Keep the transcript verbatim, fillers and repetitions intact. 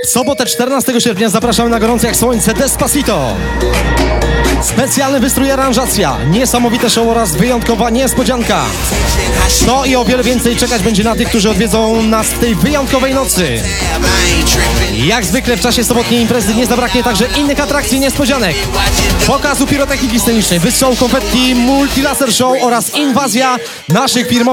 W sobotę czternastego sierpnia zapraszamy na gorące jak słońce Despacito. Specjalny wystrój, aranżacja, niesamowite show oraz wyjątkowa niespodzianka. To i o wiele więcej czekać będzie na tych, którzy odwiedzą nas w tej wyjątkowej nocy. Jak zwykle w czasie sobotniej imprezy nie zabraknie także innych atrakcji i niespodzianek. Pokazu pirotechniki scenicznej, wystrzał konfetti, multilaser show oraz inwazja naszych firmowych